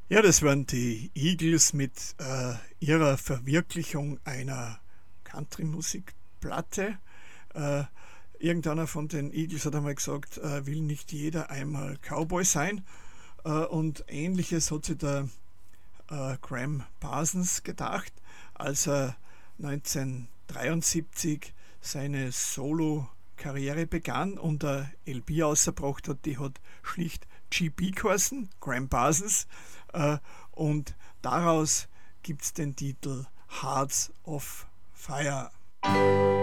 Ja, das waren die Eagles mit ihrer Verwirklichung einer Country-Musikplatte. Äh, Irgendeiner von den Eagles hat einmal gesagt, will nicht jeder einmal Cowboy sein? Und ähnliches hat sich der Graham Parsons gedacht, als er 1973 seine Solo-Karriere begann und eine LP ausgebracht hat, die hat schlicht GB geheißen, Graham Parsons, äh, und daraus gibt es den Titel Hearts of Fire.